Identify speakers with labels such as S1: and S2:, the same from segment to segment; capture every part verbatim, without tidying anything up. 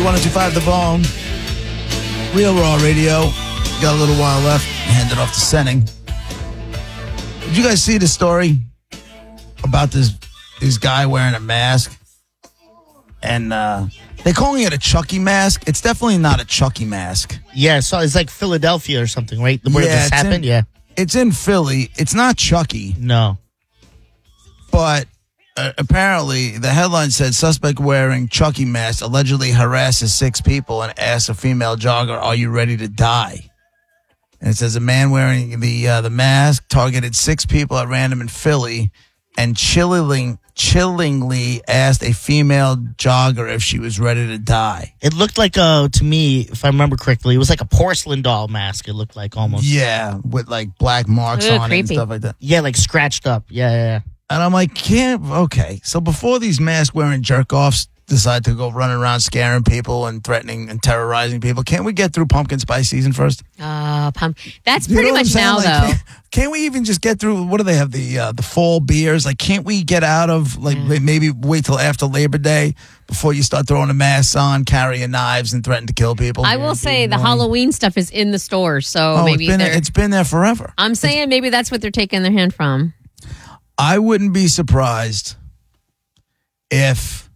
S1: one oh two point five The Bone. Real Raw Radio. Got a little while left. Hand it off to Senning. Did you guys see the story about this this guy wearing a mask? And uh, they're calling it a Chucky mask. It's definitely not a Chucky mask.
S2: Yeah, so it's like Philadelphia or something, right? Where
S1: yeah,
S2: this happened?
S1: In,
S2: yeah.
S1: It's in Philly. It's not Chucky.
S2: No.
S1: But uh, apparently, the headline said, suspect wearing Chucky mask allegedly harasses six people and asks a female jogger, are you ready to die? And it says a man wearing the uh, the mask targeted six people at random in Philly and chilling, chillingly asked a female jogger if she was ready to die.
S2: It looked like, uh, to me, if I remember correctly, it was like a porcelain doll mask, it looked like almost.
S1: Yeah, with like black marks
S3: Ooh,
S1: on
S3: creepy.
S1: it and stuff like that.
S2: Yeah, like scratched up. Yeah, yeah, yeah.
S1: And I'm like, can't, okay. So before these mask-wearing jerk-offs decide to go running around scaring people and threatening and terrorizing people, can't we get through pumpkin spice season first?
S3: Uh, pump. That's
S1: You
S3: pretty
S1: know what I'm
S3: much
S1: saying?
S3: now,
S1: Like,
S3: though.
S1: Can't, can't we even just get through, what do they have, the uh, the fall beers? Like, can't we get out of, like,
S3: Mm.
S1: maybe wait till after Labor Day before you start throwing the masks on, carrying knives, and threatening to kill people?
S3: I will say the Halloween stuff is in the stores, so
S1: Oh,
S3: maybe
S1: it's been,
S3: they're.
S1: it's been there forever.
S3: I'm saying maybe that's what they're taking their hand from.
S1: I wouldn't be surprised if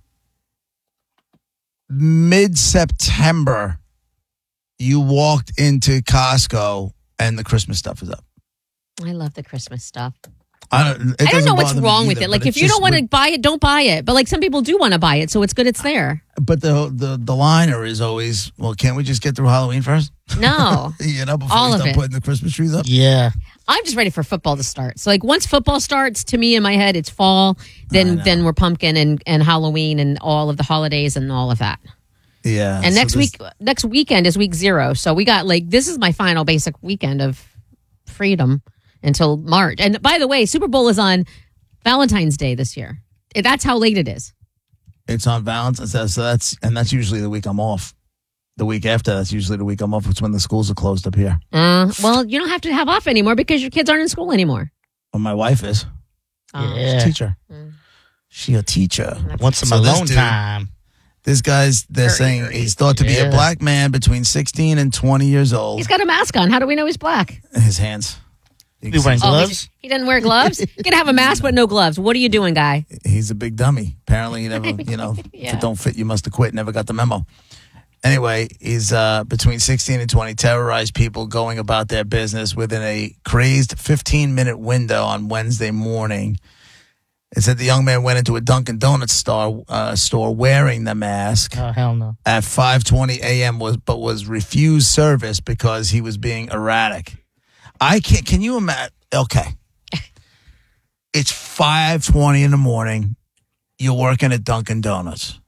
S1: mid-September you walked into Costco and the Christmas stuff is up.
S3: I love the Christmas stuff.
S1: I don't, it
S3: I don't
S1: doesn't
S3: know what's
S1: bother me
S3: wrong with
S1: either,
S3: it. Like,
S1: but
S3: if
S1: it's
S3: you
S1: just
S3: don't want to
S1: with-
S3: buy it, don't buy it. But like, some people do want to buy it, so it's good it's there.
S1: But the, the the liner is always, well, can't we just get through Halloween first?
S3: No,
S1: You know, before
S3: All
S1: we
S3: of
S1: start
S3: it.
S1: putting the Christmas trees up?
S2: Yeah.
S3: I'm just ready for football to start. So like, once football starts, to me in my head, it's fall.
S1: I
S3: Then
S1: know.
S3: then we're pumpkin and, and Halloween and all of the holidays and all of that.
S1: Yeah.
S3: And
S1: so
S3: next
S1: this-
S3: week, next weekend is week zero. So we got like, this is my final basic weekend of freedom until March. And by the way, Super Bowl is on Valentine's Day this year. That's how late it is.
S1: It's on Valentine's, so so that's, and that's usually the week I'm off. The week after, that's usually the week I'm off. It's when the schools are closed up here.
S3: Uh, well, you don't have to have off anymore because your kids aren't in school anymore.
S1: Well, my wife is.
S3: Oh.
S1: She's a
S2: Yeah.
S1: teacher.
S3: Mm.
S1: She a teacher.
S2: Want some
S1: So this
S2: alone
S1: dude-
S2: time.
S1: This guy's, they're
S3: Very,
S1: saying
S3: very-
S1: he's thought to be a
S2: Yeah.
S1: black man between sixteen and twenty years old.
S3: He's got a mask on. How do we know he's black?
S1: His hands. You
S2: He
S1: can
S2: wearing
S1: see-
S3: Oh,
S2: gloves?
S3: he, he doesn't wear gloves? He can have a mask but no gloves. What are you doing, guy?
S1: He's a big dummy. Apparently, he never, you know,
S3: Yeah.
S1: if it don't fit, you must have quit. Never got the memo. Anyway, he's uh, between sixteen and twenty, terrorized people going about their business within a crazed fifteen-minute window on Wednesday morning. It said the young man went into a Dunkin' Donuts store, uh, store wearing the mask
S2: Oh, hell no.
S1: at five twenty a.m. was but was refused service because he was being erratic. I can't. Can you imagine? Okay, it's five twenty in the morning. You're working at Dunkin' Donuts.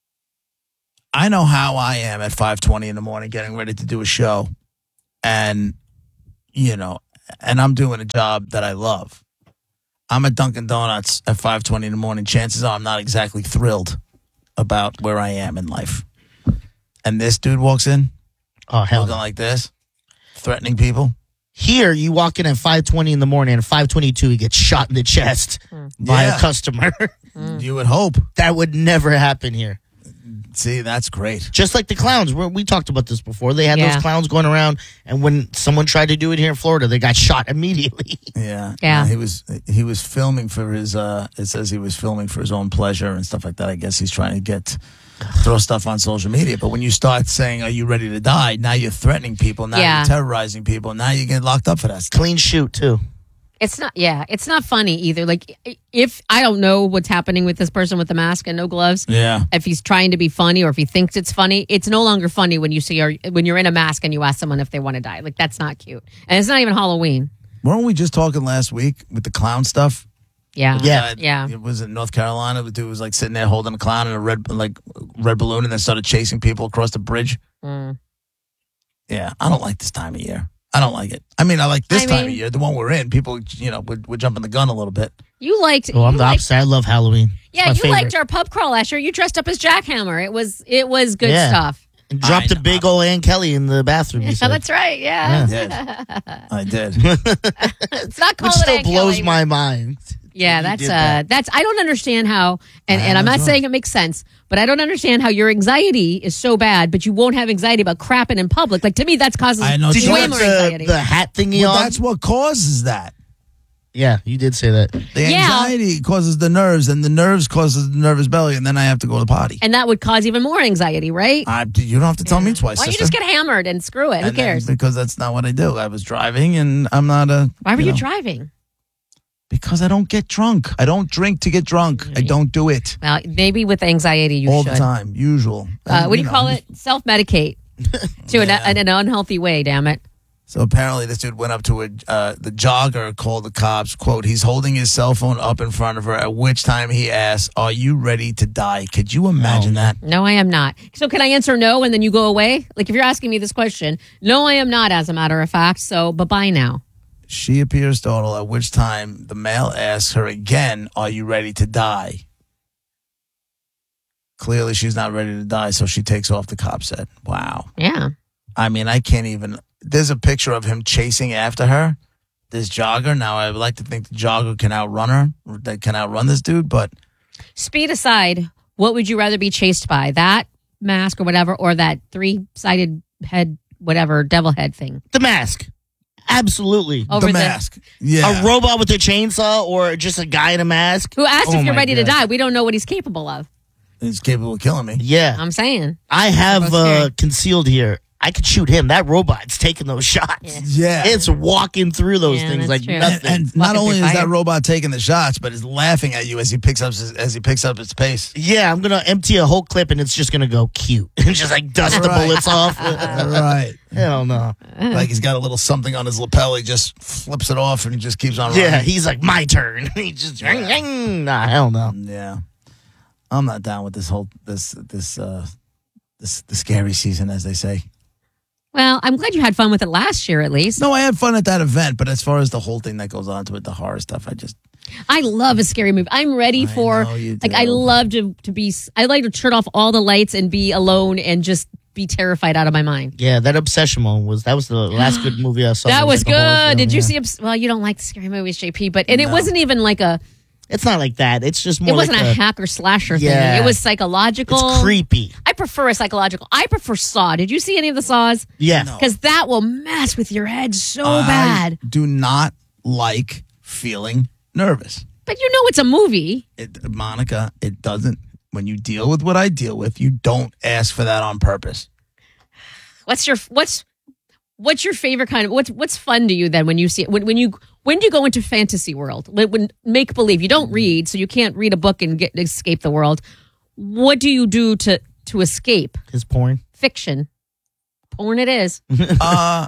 S1: I know how I am at five twenty in the morning, getting ready to do a show, and you know, and I'm doing a job that I love. I'm at Dunkin' Donuts at five twenty in the morning. Chances are I'm not exactly thrilled about where I am in life. And this dude walks in,
S2: Oh, hell
S1: looking
S2: no.
S1: like this, threatening people.
S2: Here, you walk in at five twenty in the morning, and at five twenty-two, he gets shot in the chest by
S1: Yeah.
S2: a customer.
S1: You would hope.
S2: That would never happen here.
S1: See, that's great.
S2: Just like the clowns. We we talked about this before. They had
S3: Yeah.
S2: those clowns going around, and when someone tried to do it here in Florida, they got shot immediately.
S1: Yeah,
S3: Yeah.
S1: Uh, he was he was filming for his. Uh, it says he was filming for his own pleasure and stuff like that. I guess he's trying to get throw stuff on social media. But when you start saying, "Are you ready to die?" Now you're threatening people. Now
S3: Yeah.
S1: you're terrorizing people. Now you get locked up for that stuff.
S2: Clean shoot, too.
S3: It's not, yeah, it's not funny either. Like, if I don't know what's happening with this person with the mask and no gloves,
S1: Yeah.
S3: if he's trying to be funny or if he thinks it's funny, it's no longer funny when you see or when you're in a mask and you ask someone if they want to die. Like, that's not cute. And it's not even Halloween.
S1: Weren't we just talking last week with the clown stuff?
S3: Yeah.
S2: Yeah.
S1: Uh,
S3: Yeah.
S1: It was in North Carolina. The dude was like sitting there holding a clown in a red like red balloon and then started chasing people across the bridge.
S3: Mm.
S1: Yeah, I don't like this time of year. I don't like it. I mean, I like this
S3: I
S1: time
S3: mean-
S1: of year, the one we're in. People, you know, we're, we're jumping the gun a little bit.
S3: You liked.
S2: Oh, I'm
S3: you
S2: the
S3: liked-
S2: opposite. I love Halloween. It's
S3: Yeah,
S2: my
S3: you
S2: favorite.
S3: liked our pub crawl last year. You dressed up as Jackhammer. It was it was good
S2: Yeah.
S3: stuff.
S2: And dropped
S1: I
S2: a big old Ann Kelly in the bathroom. You
S3: Yeah,
S2: said.
S3: that's right. Yeah.
S1: I did. I did.
S3: It's not
S2: Which
S3: called
S2: still
S3: Aunt
S2: blows
S3: Kelly.
S2: my mind.
S3: Yeah,
S2: You
S3: that's
S2: did
S3: uh
S2: that.
S3: that's I don't understand how and,
S1: I
S3: and I'm
S1: don't
S3: not
S1: know.
S3: saying it makes sense, but I don't understand how your anxiety is so bad, but you won't have anxiety about crapping in public. Like to me that causes
S1: I know.
S2: Did you
S3: way
S2: have
S3: more
S2: the,
S3: anxiety.
S2: the hat thingy
S1: Well,
S2: on?
S1: that's what causes that.
S2: Yeah, you did say that.
S1: The
S3: Yeah.
S1: anxiety causes the nerves, and the nerves causes the nervous belly, and then I have to go to the potty.
S3: and that would cause even more anxiety, right?
S1: I, you don't have to tell me twice,
S3: Why don't you
S1: sister.
S3: just get hammered and screw it? Who
S1: And then-
S3: cares?
S1: Because that's not what I do. I was driving, and I'm not a.
S3: Why were you
S1: know,
S3: driving?
S1: Because I don't get drunk. I don't drink to get drunk. I don't do it
S3: Well, maybe with anxiety you
S1: all
S3: should.
S1: the time. Usual.
S3: Uh,
S1: And,
S3: what do you
S1: know,
S3: call it? Self medicate to an,
S1: Yeah.
S3: in an unhealthy way. Damn it!
S1: So apparently, this dude went up to a uh, the jogger, called the cops. "Quote: He's holding his cell phone up in front of her. At which time he asks, "Are you ready to die?" Could you imagine that?
S3: No, I am not. So can I answer no and then you go away? Like if you're asking me this question, no, I am not. As a matter of fact, so bye bye now.
S1: She appears startled. At which time the male asks her again, "Are you ready to die?" Clearly, she's not ready to die, so she takes off. The cop said, "Wow."
S3: Yeah.
S1: I mean, I can't even. There's a picture of him chasing after her, this jogger. Now, I would like to think the jogger can outrun her, that can outrun this dude, but
S3: Speed aside, what would you rather be chased by? That mask or whatever, or that three sided head, whatever, devil head thing?
S2: The mask. Absolutely.
S3: Over
S1: the mask. Yeah.
S2: A robot with a chainsaw or just a guy in a mask.
S3: Who asked
S2: Oh
S3: if you're
S2: my
S3: ready to
S2: God.
S3: die? We don't know what he's capable of.
S1: He's capable of killing me.
S2: Yeah.
S3: I'm saying.
S2: I have
S3: both
S2: uh,
S3: scary.
S2: concealed here. I could shoot him. That robot's taking those shots.
S1: Yeah.
S2: It's walking through those
S3: Yeah,
S2: things
S3: that's
S2: like
S3: true.
S2: nothing.
S1: and, and not
S3: Walking
S1: only
S3: through
S1: is
S3: fire.
S1: that robot taking the shots, but is laughing at you as he picks up his, as he picks up its pace.
S2: yeah, I'm gonna empty a whole clip and it's just gonna go cute and just like dust the
S1: Right.
S2: bullets off.
S1: Right.
S2: Hell no.
S1: Like he's got a little something on his lapel. He just flips it off and he just keeps on running.
S2: Yeah, he's like my turn. he just nah, hell no.
S1: Yeah. I'm not down with this whole this this uh this the scary season, as they say.
S3: Well, I'm glad you had fun with it last year, at least.
S1: No, I had fun at that event, but as far as the whole thing that goes on to it, the horror stuff, I just
S3: I love a scary movie. I'm ready
S1: I
S3: for
S1: know you
S3: like I
S1: do.
S3: love to to be. I like to turn off all the lights and be alone and just be terrified out of my mind.
S2: Yeah, that Obsession one was that was the last good movie I saw.
S3: That
S2: It
S3: was
S2: like a horror
S3: good.
S2: film,
S3: Did you
S2: yeah.
S3: see? Obs- Well, you don't like scary movies, J P, but and it
S1: No.
S3: wasn't even like a.
S2: It's not like that. It's just more
S3: It wasn't
S2: like
S3: a
S2: a,
S3: hack or slasher
S2: Yeah.
S3: thing. It was psychological.
S2: It's creepy.
S3: I prefer a psychological. I prefer Saw. Did you see any of the Saws?
S2: Yeah.
S1: No.
S3: Because that will mess with your head so
S1: I
S3: bad.
S1: do not like feeling nervous.
S3: But you know it's a movie.
S1: It, Monica, it doesn't. When you deal with what I deal with, you don't ask for that on purpose.
S3: What's your what's what's your favorite kind of what's what's fun to you then when you see it when when you when do you go into fantasy world when, when make believe you don't read so you can't read a book and get escape the world. What do you do to to escape
S2: His porn.
S3: fiction? Porn it is.
S1: uh, y-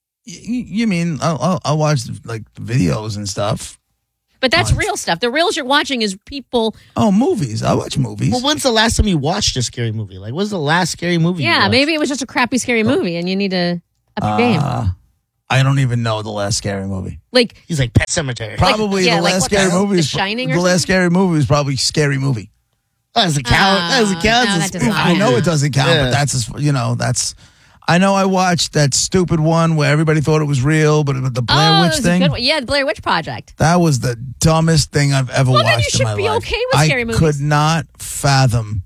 S1: you mean I'll, I'll, I'll watch like videos and stuff.
S3: But that's
S1: Tons.
S3: real stuff. The reels you're watching is people.
S1: Oh, movies. I watch movies.
S2: Well, when's the last time you watched a scary movie? Like, what's the last scary movie? you
S3: Yeah,
S2: watched?
S3: maybe it was just a crappy scary movie and you need to up your game.
S1: uh, I don't even know the last scary movie.
S3: Like
S2: He's like Pet Cemetery.
S1: Probably
S3: yeah,
S1: the
S3: like
S1: last
S3: what the
S1: scary
S3: hell?
S1: movie.
S3: The
S1: is
S3: Shining or
S1: the last
S3: something?
S1: scary movie is probably Scary Movie.
S2: that doesn't count. that doesn't
S3: Uh,
S2: count.
S3: no,
S2: It's a
S3: that does
S2: spoof
S3: not
S1: I know
S2: movie.
S1: it doesn't count,
S2: Yeah.
S1: but that's as you know. That's. I know I watched that stupid one where everybody thought it was real, but it- the Blair
S3: oh,
S1: Witch
S3: it was
S1: thing.
S3: a good one. Yeah, the Blair Witch Project.
S1: That was the dumbest thing I've ever
S3: Well, then you
S1: watched in
S3: should
S1: my
S3: be
S1: life.
S3: okay with scary
S1: I
S3: movies.
S1: could not fathom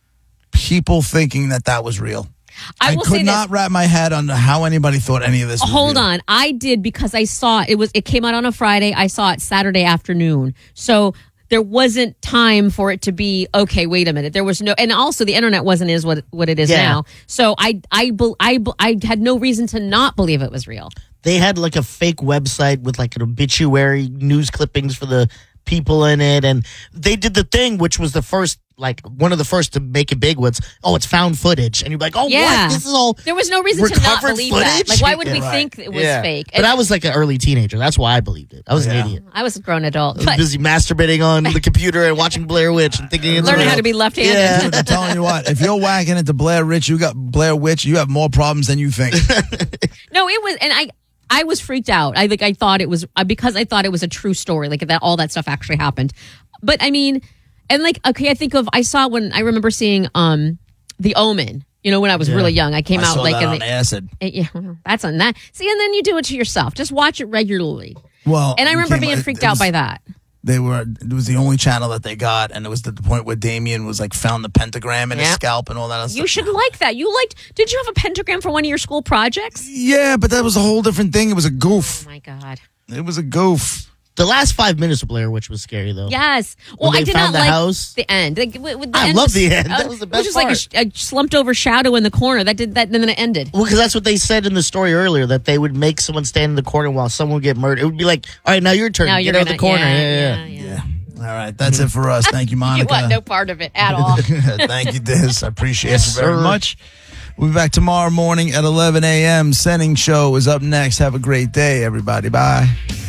S1: people thinking that that was real.
S3: I
S1: I,
S3: will
S1: could
S3: say
S1: not
S3: this.
S1: wrap my head on how anybody thought any of this was
S3: Hold
S1: real.
S3: on. I did because I saw it was it came out on a Friday. I saw it Saturday afternoon. So there wasn't time for it to be okay, wait a minute. There was no and also the internet wasn't is what what it is
S2: Yeah.
S3: now. So I I bel- I bel- I had no reason to not believe it was real.
S2: They had like a fake website with like an obituary news clippings for the people in it, and they did the thing, which was the first, like one of the first to make it big. Was oh, it's found footage, and you're like, oh,
S3: Yeah.
S2: what? This is all
S3: There was no reason to not
S2: recovered
S3: believe that.
S2: footage?
S3: Like why would we
S1: Right.
S3: think it was
S2: Yeah.
S3: fake?
S2: But I was like an early teenager. That's why I believed it. I was
S1: Yeah.
S2: an idiot.
S3: I was a grown adult.
S2: I was
S3: But
S2: busy masturbating on the computer and watching Blair Witch and thinking it's
S3: learning
S2: real.
S3: how to be left-handed.
S2: Yeah.
S1: Dude, I'm telling you what, if you're whacking into Blair Witch, you got Blair Witch, you have more problems than you think.
S3: No, it was, and I, I was freaked out. I like, I thought it was uh, because I thought it was a true story, like that all that stuff actually happened. But I mean, and like, okay, I think of I saw when I remember seeing um The Omen. You know, when I was really young, I came
S1: I
S3: out
S1: saw
S3: like
S1: that
S3: in
S1: on
S3: the
S1: acid.
S3: eh, yeah, well, that's on that. See, and then you do it to yourself. Just watch it regularly.
S1: Well,
S3: And I
S1: it
S3: remember
S1: came-
S3: being
S1: it-
S3: freaked
S1: it
S3: out
S1: was-
S3: by that.
S1: They were. It was the only channel that they got, and it was at the point where Damien was like found the pentagram in his
S3: Yep.
S1: scalp and all that other
S3: You
S1: stuff.
S3: should like that. You liked. Did you have a pentagram for one of your school projects?
S1: Yeah, but that was a whole different thing. It was a
S3: Oh
S1: goof.
S3: my god.
S1: It was a goof.
S2: The last five minutes of Blair Witch was scary, though.
S3: Yes. Well,
S2: When
S3: I
S2: they
S3: did
S2: found
S3: not
S2: the
S3: like
S2: house.
S3: the end. Like, with- with the
S2: I
S3: end
S2: love
S3: was-
S2: the end. That
S3: uh,
S2: was the
S3: It
S2: best
S3: was just like a, sh- a slumped over shadow in the corner. That did that, and then it ended.
S2: Well, because that's what they said in the story earlier, that they would make someone stand in the corner while someone would get murdered. It would be like, all right, now your turn.
S3: Now
S2: Get
S3: you're
S2: out of
S3: gonna,
S2: the corner.
S3: Yeah,
S2: Yeah,
S3: yeah,
S2: yeah.
S3: yeah.
S1: Yeah. All right, that's it for us. Thank you,
S3: You
S1: Monica.
S3: want no part of it at all.
S1: Thank you, Diz. I appreciate
S2: Yes,
S1: you very
S2: sir.
S1: much. We'll be back tomorrow morning at eleven a.m. Sending show is up next. Have a great day, everybody. Bye.